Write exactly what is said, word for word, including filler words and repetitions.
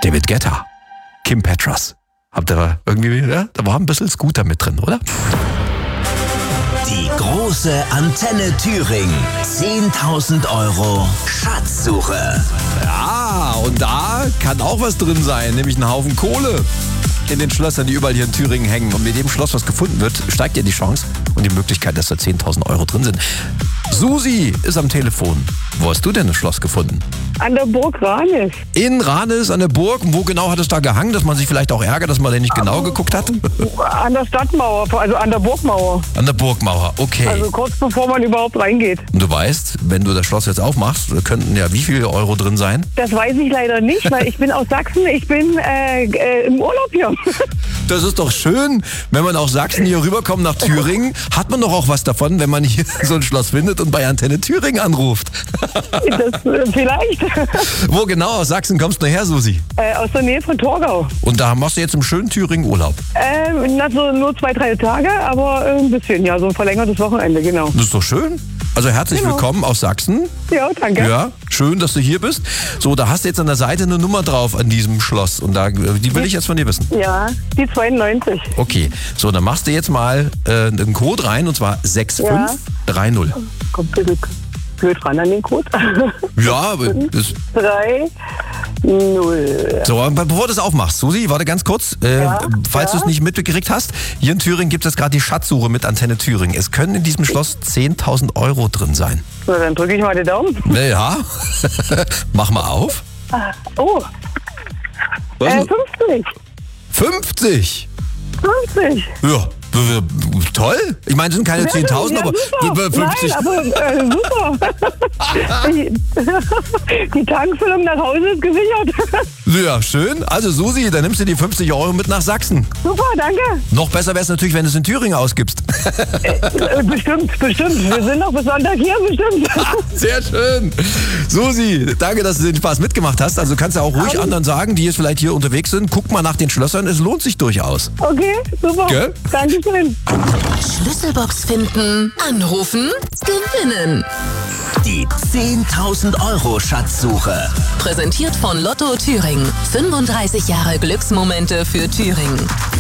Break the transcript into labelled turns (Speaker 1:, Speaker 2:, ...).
Speaker 1: David Guetta, Kim Petras. Habt ihr irgendwie, ja, da war ein bisschen Scooter mit drin, oder?
Speaker 2: Die große Antenne Thüringen. zehntausend Euro Schatzsuche.
Speaker 1: Ja, und da kann auch was drin sein, nämlich ein Haufen Kohle in den Schlössern, die überall hier in Thüringen hängen. Und mit jedem Schloss, was gefunden wird, steigt ja die Chance und die Möglichkeit, dass da zehntausend Euro drin sind. Susi ist am Telefon. Wo hast du denn das Schloss gefunden?
Speaker 3: An der Burg Ranis.
Speaker 1: In Ranis, an der Burg. Und wo genau hat es da gehangen, dass man sich vielleicht auch ärgert, dass man da nicht genau geguckt hat?
Speaker 3: An der Stadtmauer, also an der Burgmauer.
Speaker 1: An der Burgmauer, okay.
Speaker 3: Also kurz bevor man überhaupt reingeht.
Speaker 1: Und du weißt, wenn du das Schloss jetzt aufmachst, könnten ja wie viele Euro drin sein?
Speaker 3: Das weiß ich leider nicht, weil ich bin aus Sachsen, ich bin äh, äh, im Urlaub hier.
Speaker 1: Das ist doch schön, wenn man aus Sachsen hier rüberkommt nach Thüringen, hat man doch auch was davon, wenn man hier so ein Schloss findet und bei Antenne Thüringen anruft.
Speaker 3: Das, äh, vielleicht.
Speaker 1: Wo genau aus Sachsen kommst du her, Susi?
Speaker 3: Äh, aus der Nähe von Torgau.
Speaker 1: Und da machst du jetzt im schönen Thüringen Urlaub?
Speaker 3: Äh, na, so nur zwei, drei Tage, aber äh, ein bisschen, ja, so ein verlängertes Wochenende, genau.
Speaker 1: Das ist doch schön. Also herzlich
Speaker 3: Genau.
Speaker 1: willkommen aus Sachsen.
Speaker 3: Ja, danke.
Speaker 1: Ja, schön, dass du hier bist. So, da hast du jetzt an der Seite eine Nummer drauf an diesem Schloss und da, die will ich jetzt von dir wissen.
Speaker 3: Ja, die zweiundneunzig.
Speaker 1: Okay, so, dann machst du jetzt mal äh, einen Code rein und zwar sechs fünf drei null.
Speaker 3: Kommt bitte blöd ran an den Code.
Speaker 1: Ja, aber das,
Speaker 3: drei null.
Speaker 1: so, aber bevor du das aufmachst, Susi, warte ganz kurz, äh,
Speaker 3: Ja,
Speaker 1: falls
Speaker 3: ja.
Speaker 1: du es nicht mitgekriegt hast, hier in Thüringen gibt es gerade die Schatzsuche mit Antenne Thüringen. Es können in diesem Schloss zehntausend Euro drin sein.
Speaker 3: So, dann drücke ich mal den Daumen.
Speaker 1: Ja, mach mal auf.
Speaker 3: Oh,
Speaker 1: Was?
Speaker 3: äh, fünfzig.
Speaker 1: fünfzig.
Speaker 3: fünfzig.
Speaker 1: Ja, w- w- toll. Ich meine, es sind keine zehntausend,
Speaker 3: Ja,
Speaker 1: aber
Speaker 3: super.
Speaker 1: fünfzig.
Speaker 3: Nein, aber äh, super. die, die Tankfüllung nach Hause ist gesichert.
Speaker 1: Ja, schön. Also Susi, dann nimmst du die fünfzig Euro mit nach Sachsen.
Speaker 3: Super, danke.
Speaker 1: Noch besser wäre es natürlich, wenn du es in Thüringen ausgibst.
Speaker 3: Äh, bestimmt, bestimmt. Wir sind noch bis Sonntag hier, bestimmt.
Speaker 1: Sehr schön. Susi, danke, dass du den Spaß mitgemacht hast. Also kannst du auch ruhig anderen sagen, die jetzt vielleicht hier unterwegs sind, guck mal nach den Schlössern, es lohnt sich durchaus.
Speaker 3: Okay, super.
Speaker 1: Gell?
Speaker 3: Dankeschön.
Speaker 4: Schlüsselbox finden, anrufen, gewinnen.
Speaker 2: Die zehntausend Euro Schatzsuche.
Speaker 4: Präsentiert von Lotto Thüringen. fünfunddreißig Jahre Glücksmomente für Thüringen.